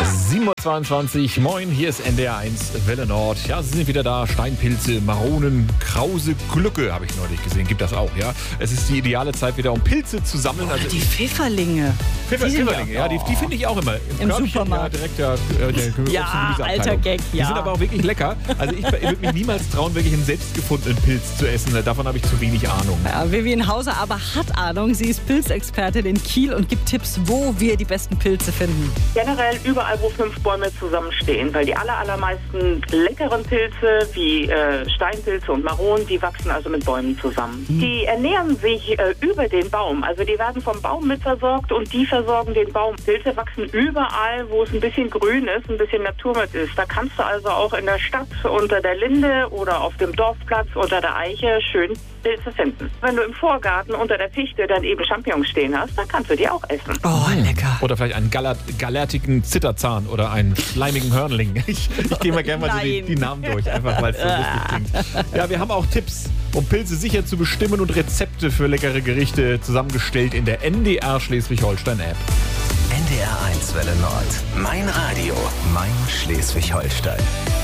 7:22 Uhr, moin, hier ist NDR1 Welle Nord. Ja, sie sind wieder da, Steinpilze, Maronen, Krause, Glücke, habe ich neulich gesehen, gibt das auch, ja. Es ist die ideale Zeit wieder, um Pilze zu sammeln. Also die Pfifferlinge. Pfifferlinge, ja, die finde ich auch immer. Im Körbchen, Supermarkt. Ja, direkt der Obst- und Gemüseabteilung. Alter Gag, ja. Die sind aber auch wirklich lecker. Also ich würde mich niemals trauen, wirklich einen selbstgefundenen Pilz zu essen. Davon habe ich zu wenig Ahnung. Ja, Vivian Hauser aber hat Ahnung. Sie ist Pilzexpertin in Kiel und gibt Tipps, wo wir die besten Pilze finden. Generell überall, wo 5 Bäume zusammenstehen, weil die allermeisten leckeren Pilze wie Steinpilze und Maronen, die wachsen also mit Bäumen zusammen. Die ernähren sich über den Baum, also die werden vom Baum mit versorgt und die versorgen den Baum. Pilze wachsen überall, wo es ein bisschen grün ist, ein bisschen Natur mit ist. Da kannst du also auch in der Stadt unter der Linde oder auf dem Dorfplatz unter der Eiche schön Pilze finden. Wenn du im Vorgarten unter der Fichte dann eben Champignons stehen hast, dann kannst du die auch essen. Oh, lecker. Oder vielleicht einen galertigen Zitterzahn oder einen schleimigen Hörnling. Ich gehe mal gerne mal so die Namen durch, einfach weil es so lustig klingt. Ja, wir haben auch Tipps, um Pilze sicher zu bestimmen und Rezepte für leckere Gerichte zusammengestellt in der NDR Schleswig-Holstein-App. NDR1 Welle Nord. Mein Radio. Mein Schleswig-Holstein.